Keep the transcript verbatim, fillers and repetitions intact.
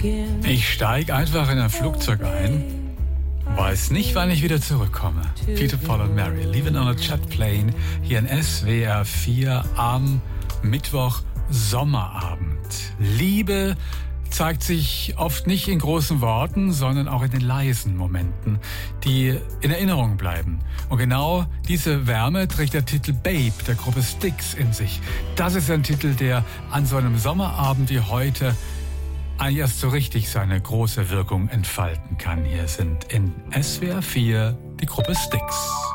Ich steige einfach in ein Flugzeug ein, weiß nicht, wann ich wieder zurückkomme. Peter, Paul und Mary, Leaving on a Jet Plane, hier in S W R vier am Mittwoch Sommerabend. Liebe zeigt sich oft nicht in großen Worten, sondern auch in den leisen Momenten, die in Erinnerung bleiben. Und genau diese Wärme trägt der Titel Babe der Gruppe Styx in sich. Das ist ein Titel, der an so einem Sommerabend wie heute eigentlich erst so richtig seine große Wirkung entfalten kann. Hier sind in S W R vier die Gruppe Styx.